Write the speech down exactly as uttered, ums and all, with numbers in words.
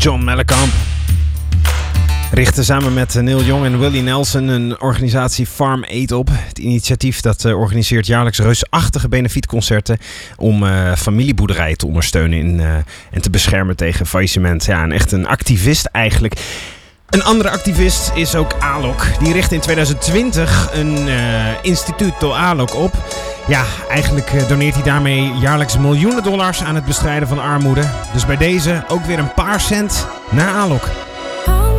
John Mellencamp richtte samen met Neil Young en Willie Nelson een organisatie Farm Aid op. Het initiatief dat uh, organiseert jaarlijks reusachtige benefietconcerten om uh, familieboerderijen te ondersteunen in, uh, en te beschermen tegen faillissement. Ja, en echt een activist eigenlijk. Een andere activist is ook ALOC. Die richtte in tweeduizend twintig een uh, Instituto ALOC op. Ja, eigenlijk uh, doneert hij daarmee jaarlijks miljoenen dollars aan het bestrijden van armoede. Dus bij deze ook weer een paar cent naar ALOC.